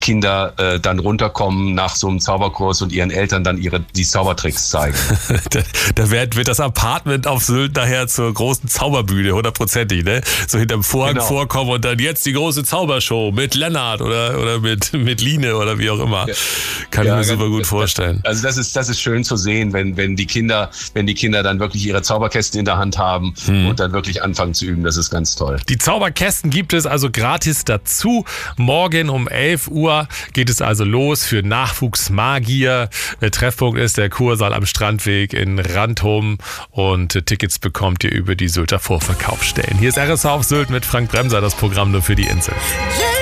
Kinder dann runterkommen nach so einem Zauberkurs und ihren Eltern dann die Zaubertricks zeigen. Da wird das Apartment auf Sylt nachher zur großen Zauberbühne, 100%ig, ne? So hinterm Vorhang vorkommen und dann jetzt die große Zaubershow mit Lennart oder mit Line oder wie auch immer. Kann ich mir super gut vorstellen. Also das ist schön zu sehen, wenn die Kinder dann wirklich ihre Zauberkästen in der Hand haben und dann wirklich anfangen zu üben. Das ist ganz toll. Die Zauberkästen gibt es also gratis dazu. Morgen um 11 Uhr geht es also los für Nachwuchsmagier. Der Treffpunkt ist der Kursaal am Strandweg in Rantum und Tickets bekommt ihr über die Sylter Vorverkaufsstellen. Hier ist RSH auf Sylt mit Frank Bremser, das Programm nur für die Insel.